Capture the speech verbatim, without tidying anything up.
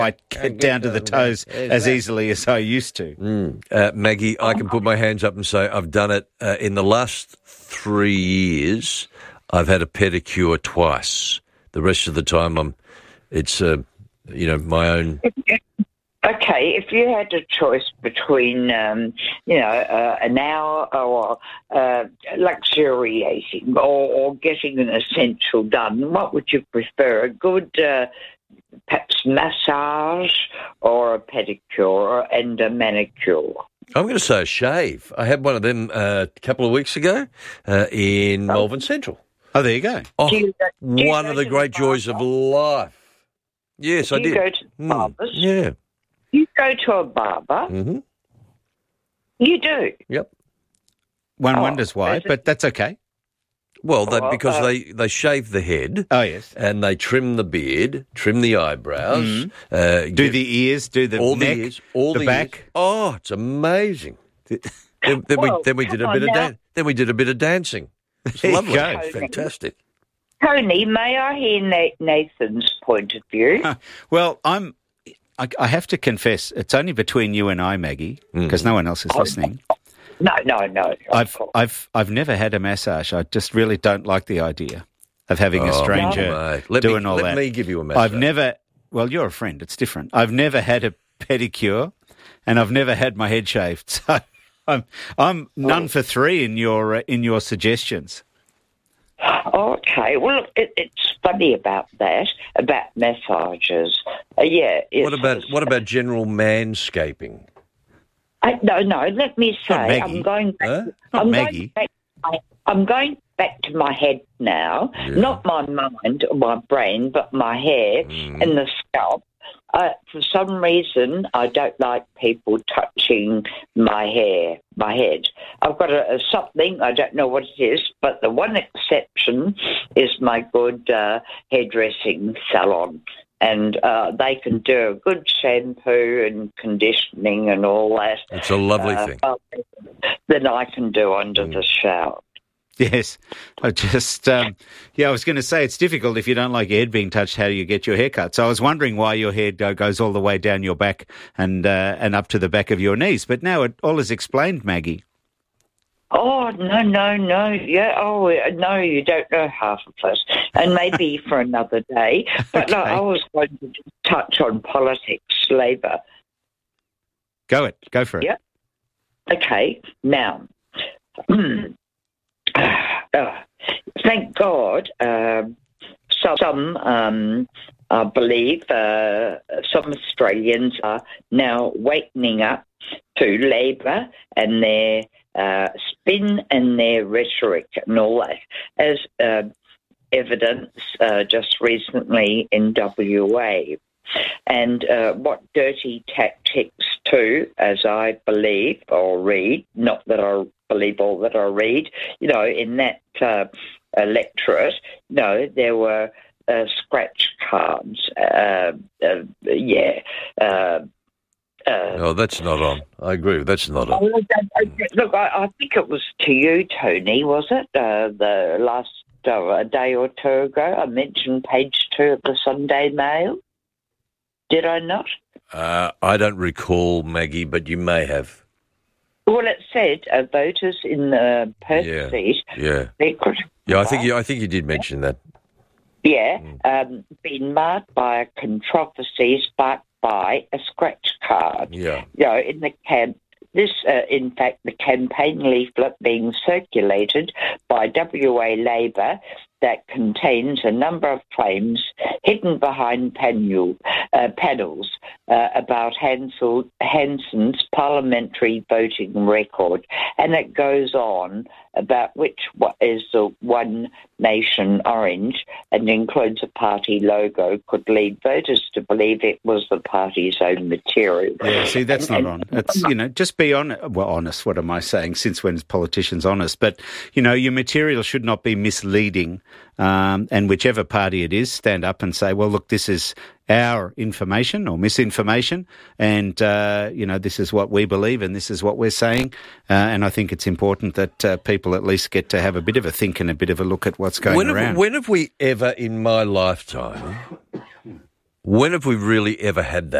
quite get down to the toes as easily as I used to. Mm. Uh, Maggie, I can put my hands up and say I've done it uh, in the last three years. I've had a pedicure twice. The rest of the time, I'm. It's uh, you know my own. Okay, if you had a choice between, um, you know, uh, an hour or uh, luxuriating or, or getting an essential done, what would you prefer? A good, uh, perhaps, massage or a pedicure and a manicure? I'm going to say a shave. I had one of them uh, a couple of weeks ago uh, in oh. Melbourne Central. Oh, there you go. Oh, do you, do one of the great the joys of life. Yes, do I did. You go to the barbers? Mm, yeah. You go to a barber. Mm-hmm. You do. Yep. One oh, wonders why, but that's okay. Well, they, well because uh, they, they shave the head. Oh, yes. And they trim the beard, trim the eyebrows. Mm-hmm. Uh, do get, the ears, do the all neck, the, ears, all the, the back. Ears. Oh, it's amazing. then, then well, we then we did a bit now. of dan- then we did a bit of dancing. It's There lovely. you go. Fantastic. Tony, may I hear Nathan's point of view? Uh, well, I'm. I, I have to confess, it's only between you and I, Maggie, because mm. no one else is oh, listening. No, no, no. I've, I've, I've never had a massage. I just really don't like the idea of having oh, a stranger no, let doing me, all let that. Let me give you a massage. I've never. Well, you're a friend. It's different. I've never had a pedicure, and I've never had my head shaved. So I'm, I'm none for three in your uh, in your suggestions. Okay, well, it, it's funny about that, about massages. Uh, yeah. What about what about general manscaping? I, no, no. Let me say, I'm going back. Huh? To, Not I'm Maggie. going back. To my, I'm going back to my head now, Yeah. not my mind or my brain, but my hair Mm. and the scalp. Uh, for some reason, I don't like people touching my hair, my head. I've got a, a something, I don't know what it is, but the one exception is my good uh, hairdressing salon. And uh, they can do a good shampoo and conditioning and all that. It's a lovely uh, thing. Than I can do under Mm. the shower. Yes, I just, um, yeah, I was going to say it's difficult if you don't like your head being touched. How do you get your hair cut? So I was wondering why your hair uh, goes all the way down your back and uh, and up to the back of your knees. But now it all is explained, Maggie. Oh, no, no, no. Yeah, oh, no, you don't know half of it. And maybe for another day. But Okay. no, I was going to just touch on politics, Labour. Go it, go for it. Yeah. Okay, now, uh, thank God, um, some, some um, I believe, uh, some Australians are now wakening up to Labour and their uh, spin and their rhetoric and all that, as uh, evidence uh, just recently in W A. And uh, what dirty tactics too, as I believe or read, not that I believe all that I read, you know, in that uh, electorate, no, there were uh, scratch cards, uh, uh, yeah. Uh, uh, No, that's not on. I agree. That's not on. Look, I, I think it was to you, Tony, was it? Uh, the last uh, a day or two ago, I mentioned page two of the Sunday Mail. Did I not? Uh, I don't recall, Maggie, but you may have. Well, it said uh, voters in the Perth Yeah, seat. yeah. They could, Yeah, I think you, I think you did mention that. Yeah, um, been marked by a controversy sparked by a scratch card. Yeah. You know, in the camp. This, uh, in fact, the campaign leaflet being circulated by W A Labor that contains a number of claims hidden behind panel, uh, panels uh, about Hansel, Hanson's parliamentary voting record. And it goes on about which what is the One Nation orange and includes a party logo could lead voters to believe it was the party's own material. Yeah, see, that's and, not on. It's, you know, just be honest. Well, honest, what am I saying? Since when is politicians honest? But, you know, your material should not be misleading. Um, and whichever party it is, stand up and say, well, look, this is our information or misinformation, and, uh, you know, this is what we believe and this is what we're saying. Uh, and I think it's important that uh, people at least get to have a bit of a think and a bit of a look at what's going when around. Have, when have we ever in my lifetime When have we really ever had that?